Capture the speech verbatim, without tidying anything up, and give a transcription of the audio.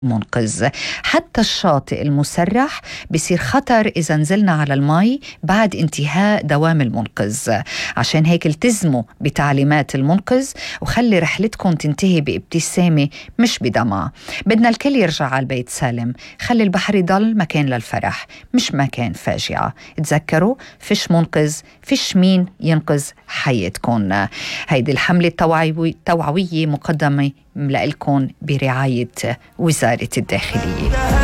منقذ. حتى الشاطئ المسرح بصير خطر إذا نزلنا على المي بعد انتهاء دوام المنقذ. عشان هيك التزموا بتعليمات المنقذ وخلي رحلتكم تنتهي بابتسامة مش بدمعة. بدنا الكل يرجع على البيت سالم. خلي البحر يضل مكان للفرح مش مكان فاجعة. تذكروا فيش منقذ فيش مين ينقذ حياتكم. هيدي الحملة التوعوية مقدمة لكم برعاية وزارة الداخلية.